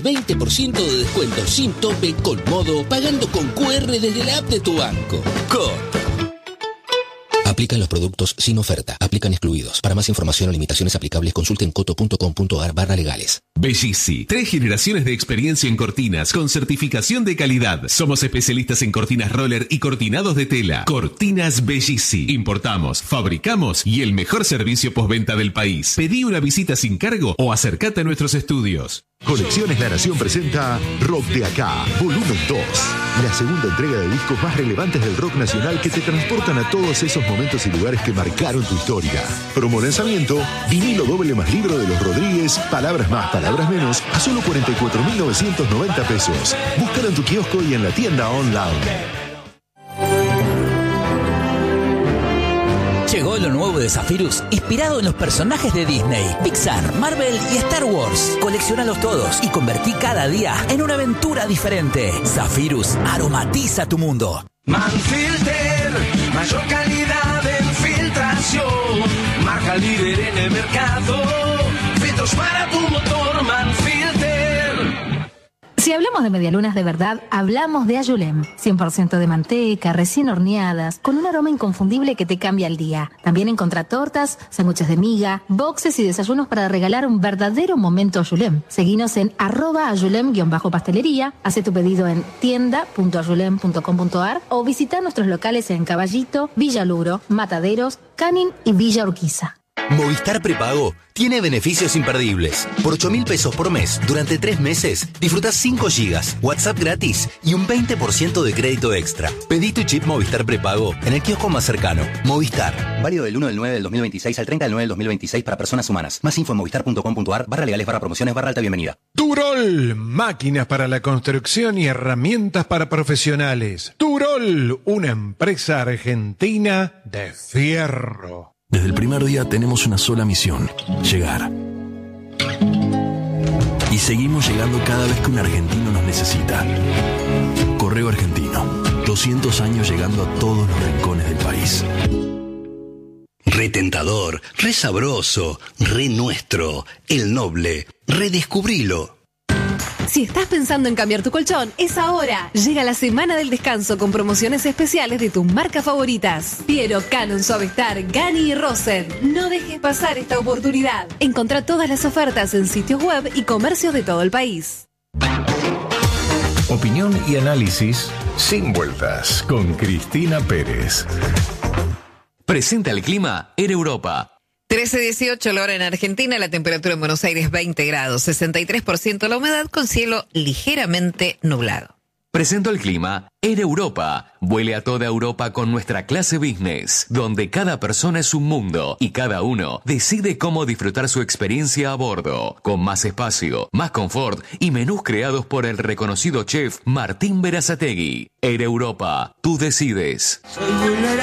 20% de descuento sin tope con modo, pagando con QR desde la app de tu banco. Coto. Aplican los productos sin oferta. Aplican excluidos. Para más información o limitaciones aplicables, consulten coto.com.ar/legales. Bellissi. 3 generaciones de experiencia en cortinas con certificación de calidad. Somos especialistas en cortinas roller y cortinados de tela. Cortinas Bellissi. Importamos, fabricamos y el mejor servicio postventa del país. Pedí una visita sin cargo o acércate a nuestros estudios. Colecciones La Nación presenta Rock de Acá, volumen 2. La segunda entrega de discos más relevantes del rock nacional que te transportan a todos esos momentos y lugares que marcaron tu historia. Promo lanzamiento, vinilo doble más libro de los Rodríguez, palabras más, palabras menos, a solo 44.990 pesos. Búscalo en tu kiosco y en la tienda online. Llegó lo nuevo de Zephyrus, inspirado en los personajes de Disney, Pixar, Marvel y Star Wars. Coleccionalos todos y convertí cada día en una aventura diferente. Zephyrus aromatiza tu mundo. Manfilter, mayor calidad en filtración. Marca líder en el mercado. Filtros para tu motor, Manfilter. Si hablamos de medialunas de verdad, hablamos de Ayulem. 100% de manteca, recién horneadas, con un aroma inconfundible que te cambia el día. También encontrá tortas, sándwiches de miga, boxes y desayunos para regalar un verdadero momento Ayulem. Seguinos en @ayulem_pastelería, hace tu pedido en tienda.ayulem.com.ar o visita nuestros locales en Caballito, Villa Luro, Mataderos, Canin y Villa Urquiza. Movistar Prepago tiene beneficios imperdibles. Por 8.000 pesos por mes, durante 3 meses, disfrutás 5 gigas, WhatsApp gratis y un 20% de crédito extra. Pedí tu chip Movistar Prepago en el kiosco más cercano. Movistar. Válido del 1 del 9 del 2026 al 30 del 9 del 2026 para personas humanas. Más info en movistar.com.ar/legales/promociones/alta bienvenida. Turol, máquinas para la construcción y herramientas para profesionales. Turol, una empresa argentina de fierro. Desde el primer día tenemos una sola misión: llegar. Y seguimos llegando cada vez que un argentino nos necesita. Correo Argentino, 200 años llegando a todos los rincones del país. Re tentador, re sabroso, re nuestro, el noble, redescubrilo. Si estás pensando en cambiar tu colchón, es ahora. Llega la semana del descanso con promociones especiales de tus marcas favoritas. Piero, Canon, Suavestar, Gani y Rosen. No dejes pasar esta oportunidad. Encontrá todas las ofertas en sitios web y comercios de todo el país. Opinión y análisis sin vueltas con Cristina Pérez. Presenta el clima en Europa. 13:18 la hora en Argentina, la temperatura en Buenos Aires 20 grados, 63% la humedad con cielo ligeramente nublado. Presento el clima en Europa. Vuele a toda Europa con nuestra clase business, donde cada persona es un mundo y cada uno decide cómo disfrutar su experiencia a bordo, con más espacio, más confort y menús creados por el reconocido chef Martín Berazategui. En Europa, tú decides.